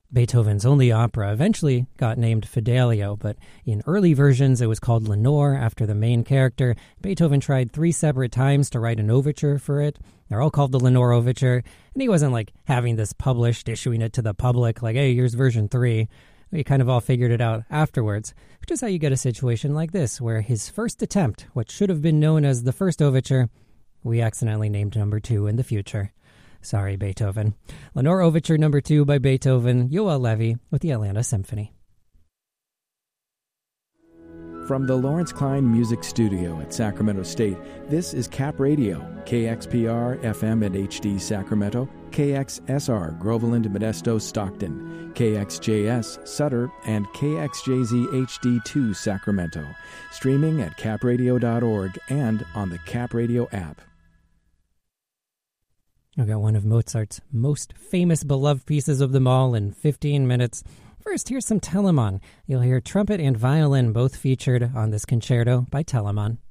Beethoven's only opera eventually got named Fidelio, but in early versions it was called Lenore after the main character. Beethoven tried 3 separate times to write an overture for it. They're all called the Lenore Overture, and he wasn't like having this published, issuing it to the public, like, hey, here's version 3. We kind of all figured it out afterwards, which is how you get a situation like this, where his first attempt, what should have been known as the first overture, we accidentally named number 2 in the future. Sorry, Beethoven. Lenore Overture number 2 by Beethoven, Yoel Levi with the Atlanta Symphony. From the Lawrence Klein Music Studio at Sacramento State, this is Cap Radio, KXPR FM and HD Sacramento, KXSR Groveland, Modesto, Stockton, KXJS Sutter, and KXJZ HD2 Sacramento. Streaming at capradio.org and on the Cap Radio app. I've got one of Mozart's most famous, beloved pieces of them all in 15 minutes. First, here's some Telemann. You'll hear trumpet and violin both featured on this concerto by Telemann.